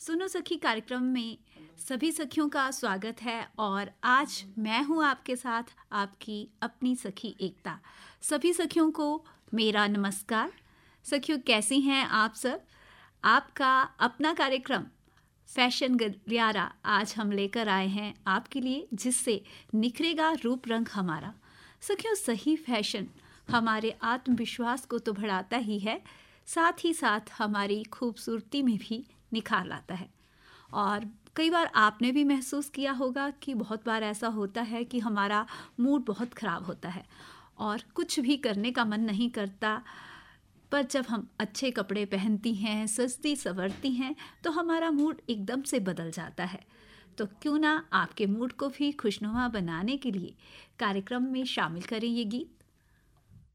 सुनो सखी कार्यक्रम में सभी सखियों का स्वागत है और आज मैं हूँ आपके साथ आपकी अपनी सखी एकता। सभी सखियों को मेरा नमस्कार। सखियों कैसी हैं आप सब? आपका अपना कार्यक्रम फैशन गलियारा आज हम लेकर आए हैं आपके लिए, जिससे निखरेगा रूप रंग हमारा। सखियों, सही फैशन हमारे आत्मविश्वास को तो बढ़ाता ही है, साथ ही साथ हमारी खूबसूरती में भी निखार लाता है। और कई बार आपने भी महसूस किया होगा कि बहुत बार ऐसा होता है कि हमारा मूड बहुत ख़राब होता है और कुछ भी करने का मन नहीं करता, पर जब हम अच्छे कपड़े पहनती हैं, सजती संवरती हैं, तो हमारा मूड एकदम से बदल जाता है। तो क्यों ना आपके मूड को भी खुशनुमा बनाने के लिए कार्यक्रम में शामिल करें ये गीत।